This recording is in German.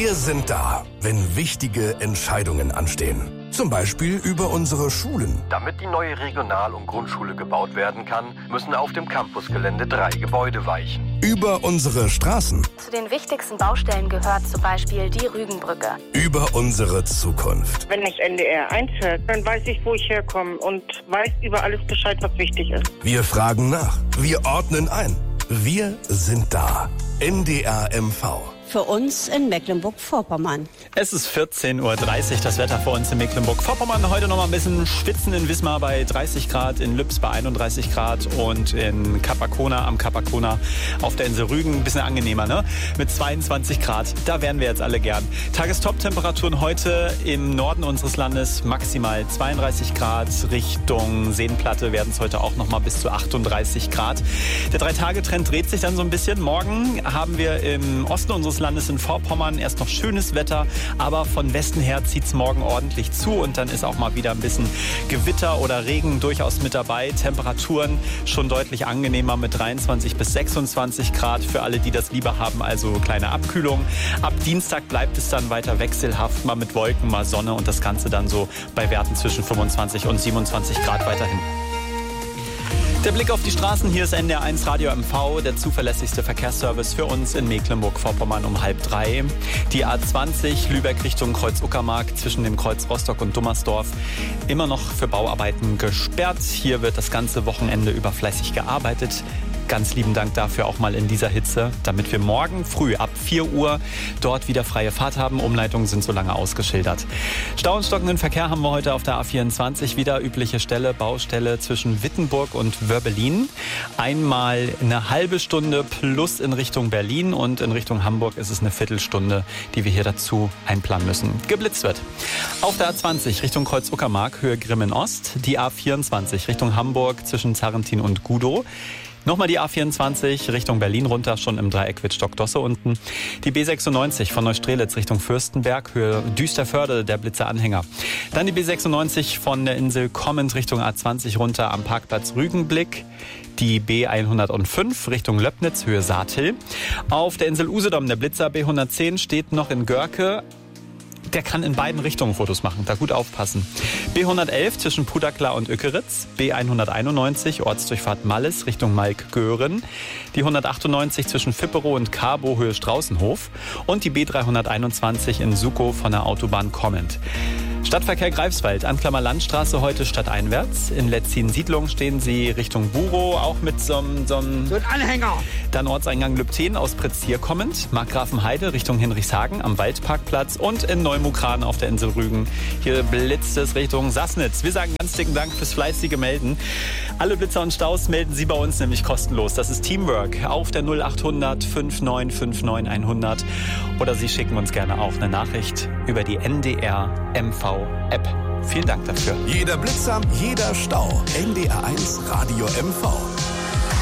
Wir sind da, wenn wichtige Entscheidungen anstehen. Zum Beispiel über unsere Schulen. Damit die neue Regional- und Grundschule gebaut werden kann, müssen auf dem Campusgelände 3 Gebäude weichen. Über unsere Straßen. Zu den wichtigsten Baustellen gehört zum Beispiel die Rügenbrücke. Über unsere Zukunft. Wenn das NDR 1 hört, dann weiß ich, wo ich herkomme und weiß über alles Bescheid, was wichtig ist. Wir fragen nach. Wir ordnen ein. Wir sind da. NDR MV. Für uns in Mecklenburg-Vorpommern. Es ist 14:30 Uhr, das Wetter für uns in Mecklenburg-Vorpommern. Heute noch mal ein bisschen schwitzen in Wismar bei 30 Grad, in Lübs bei 31 Grad und in am Capacona auf der Insel Rügen ein bisschen angenehmer, ne? Mit 22 Grad. Da wären wir jetzt alle gern. Tagestop-Temperaturen heute im Norden unseres Landes maximal 32 Grad. Richtung Seenplatte werden es heute auch noch mal bis zu 38 Grad. Der 3-Tage-Trend dreht sich dann so ein bisschen. Morgen haben wir im Osten unseres Landes in Vorpommern erst noch schönes Wetter, aber von Westen her zieht es morgen ordentlich zu und dann ist auch mal wieder ein bisschen Gewitter oder Regen durchaus mit dabei. Temperaturen schon deutlich angenehmer mit 23 bis 26 Grad für alle, die das lieber haben, also kleine Abkühlung. Ab Dienstag bleibt es dann weiter wechselhaft, mal mit Wolken, mal Sonne und das Ganze dann so bei Werten zwischen 25 und 27 Grad weiterhin. Der Blick auf die Straßen, hier ist NDR 1 Radio MV, der zuverlässigste Verkehrsservice für uns in Mecklenburg-Vorpommern um 2:30. Die A20 Lübeck Richtung Kreuz Uckermark zwischen dem Kreuz Rostock und Dummersdorf immer noch für Bauarbeiten gesperrt. Hier wird das ganze Wochenende über fleißig gearbeitet. Ganz lieben Dank dafür auch mal in dieser Hitze, damit wir morgen früh ab 4 Uhr dort wieder freie Fahrt haben. Umleitungen sind so lange ausgeschildert. Stau und stockenden Verkehr haben wir heute auf der A24 wieder. Übliche Baustelle zwischen Wittenburg und Wörbelin. Einmal eine halbe Stunde plus in Richtung Berlin und in Richtung Hamburg ist es eine Viertelstunde, die wir hier dazu einplanen müssen. Geblitzt wird. Auf der A20 Richtung Kreuz Uckermark, Höhe Grimmen Ost. Die A24 Richtung Hamburg zwischen Zarrentin und Gudow. Nochmal die A24 Richtung Berlin runter, schon im Dreieck Wittstock-Dosse unten. Die B96 von Neustrelitz Richtung Fürstenberg, Höhe Düsterförde, der Blitzer-Anhänger. Dann die B96 von der Insel kommend Richtung A20 runter am Parkplatz Rügenblick. Die B105 Richtung Löbnitz, Höhe Saathill. Auf der Insel Usedom der Blitzer B110 steht noch in Görke. Der kann in beiden Richtungen Fotos machen, da gut aufpassen. B111 zwischen Pudakla und Ökeritz, B191 Ortsdurchfahrt Malles Richtung Malk-Göhren, die 198 zwischen Fipperow und Carbo Höhe Straußenhof und die B321 in Sukow von der Autobahn kommend. Stadtverkehr Greifswald, Anklammer Landstraße heute stadteinwärts. In Letzin-Siedlung stehen Sie Richtung Burow, auch mit so einem Anhänger. Dann Ortseingang Lübten aus Pretzier kommend. Markgrafenheide Richtung Hinrichshagen am Waldparkplatz und in Neumukran auf der Insel Rügen. Hier blitzt es Richtung Sassnitz. Wir sagen ganz dicken Dank fürs fleißige Melden. Alle Blitzer und Staus melden Sie bei uns nämlich kostenlos. Das ist Teamwork auf der 0800 5959 100 oder Sie schicken uns gerne auch eine Nachricht über die NDR MV App. Vielen Dank dafür. Jeder Blitzer, jeder Stau. NDR 1 Radio MV.